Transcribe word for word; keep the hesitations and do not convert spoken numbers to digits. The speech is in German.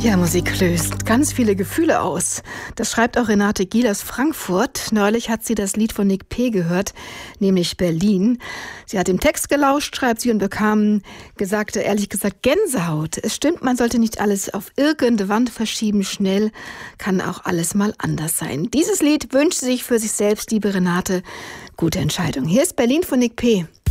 Ja, Musik löst ganz viele Gefühle aus. Das schreibt auch Renate Giel aus Frankfurt. Neulich hat sie das Lied von Nick P. gehört, nämlich Berlin. Sie hat dem Text gelauscht, schreibt sie, und bekam, gesagte, ehrlich gesagt, Gänsehaut. Es stimmt, man sollte nicht alles auf irgendeine Wand verschieben. Schnell kann auch alles mal anders sein. Dieses Lied wünscht sich für sich selbst, liebe Renate. Gute Entscheidung. Hier ist Berlin von Nick P.